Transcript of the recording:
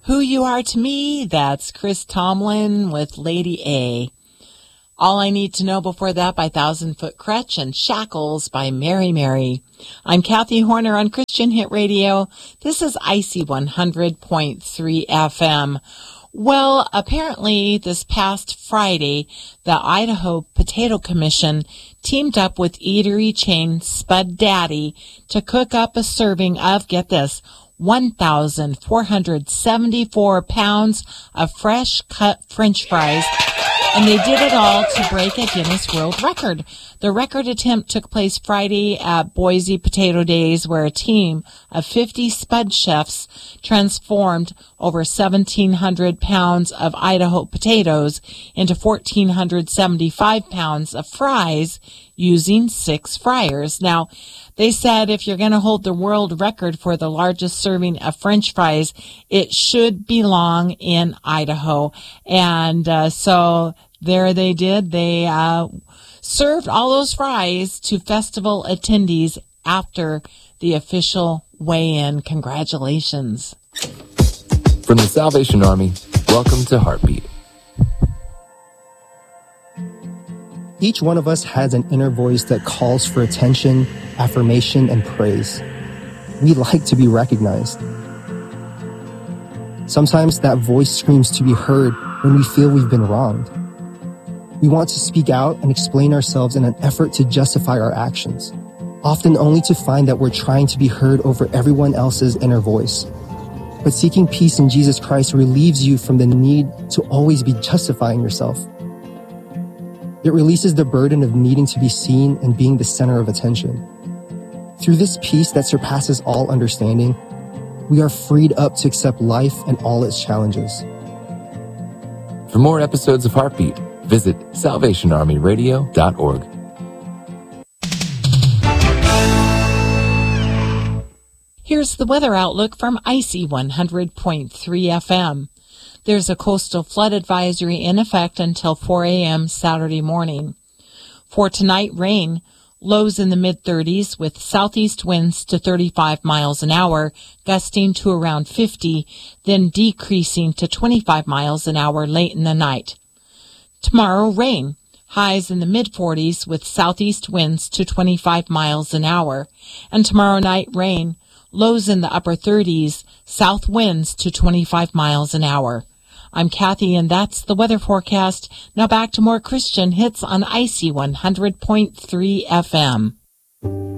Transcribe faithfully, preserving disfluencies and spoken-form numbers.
Who You Are to Me, that's Chris Tomlin with Lady A. All I Need to Know Before That by Thousand Foot Crutch, and Shackles by Mary Mary. I'm Kathy Horner on Christian Hit Radio. This is I C one hundred point three F M. Well, apparently this past Friday, the Idaho Potato Commission teamed up with eatery chain Spud Daddy to cook up a serving of, get this, one thousand four hundred seventy-four pounds of fresh cut French fries, and they did it all to break a Guinness World Record. The record attempt took place Friday at Boise Potato Days, where a team of fifty Spud chefs transformed over seventeen hundred pounds of Idaho potatoes into one thousand four hundred seventy-five pounds of fries using six fryers. Now, they said if you're going to hold the world record for the largest serving of French fries, it should belong in Idaho. And uh, so there they did. They uh, served all those fries to festival attendees after the official weigh-in. Congratulations. From the Salvation Army, welcome to Heartbeat. Each one of us has an inner voice that calls for attention, affirmation, and praise. We like to be recognized. Sometimes that voice screams to be heard when we feel we've been wronged. We want to speak out and explain ourselves in an effort to justify our actions, often only to find that we're trying to be heard over everyone else's inner voice. But seeking peace in Jesus Christ relieves you from the need to always be justifying yourself. It releases the burden of needing to be seen and being the center of attention. Through this peace that surpasses all understanding, we are freed up to accept life and all its challenges. For more episodes of Heartbeat, visit salvation army radio dot org. Here's the weather outlook from I C one hundred point three F M. There's a coastal flood advisory in effect until four a.m. Saturday morning. For tonight, rain, lows in the mid-thirties with southeast winds to thirty-five miles an hour, gusting to around fifty, then decreasing to twenty-five miles an hour late in the night. Tomorrow, rain, highs in the mid-forties with southeast winds to twenty-five miles an hour. And tomorrow night, rain, lows in the upper thirties, south winds to twenty-five miles an hour. I'm Kathy, and that's the weather forecast. Now back to more Christian hits on I C one hundred point three F M.